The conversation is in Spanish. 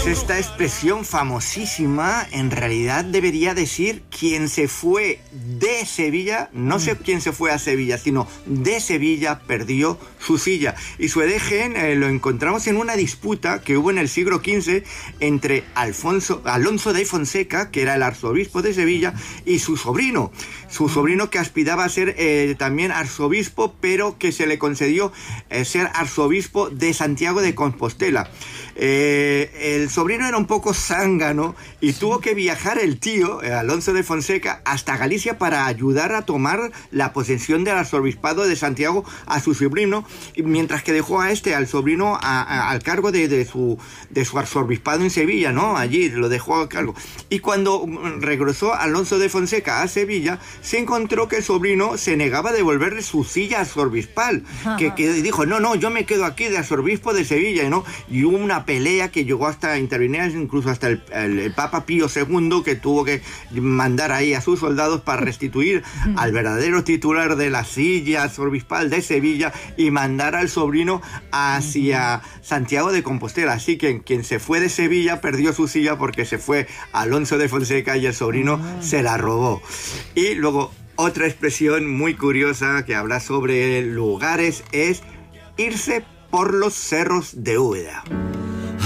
esta expresión famosísima en realidad debería decir quien se fue de Sevilla, no sé quién se fue a Sevilla, sino de Sevilla perdió su silla. Y su origen lo encontramos en una disputa que hubo en el siglo XV entre Alonso de Fonseca, que era el arzobispo de Sevilla, y su sobrino que aspiraba a ser también arzobispo, pero que se le concedió ser arzobispo de Santiago de Compostela. El sobrino era un poco zángano y tuvo que viajar el tío, Alonso de Fonseca, hasta Galicia para ayudar a tomar la posesión del arzobispado de Santiago a su sobrino, mientras que dejó al sobrino al cargo de su arzobispado en Sevilla, ¿no? Allí lo dejó a cargo. Y cuando regresó Alonso de Fonseca a Sevilla, se encontró que el sobrino se negaba a devolverle su silla arzobispal, que dijo, no, yo me quedo aquí de arzobispo de Sevilla, ¿no? Y hubo una pelea que llegó hasta intervenir incluso hasta el Papa Pío II, que tuvo que mandar ahí a sus soldados para restituir al verdadero titular de la silla arzobispal de Sevilla y mandar al sobrino hacia Santiago de Compostela. Así que quien se fue de Sevilla perdió su silla porque se fue Alonso de Fonseca y el sobrino se la robó. Y luego otra expresión muy curiosa que habla sobre lugares es irse por los cerros de Úbeda.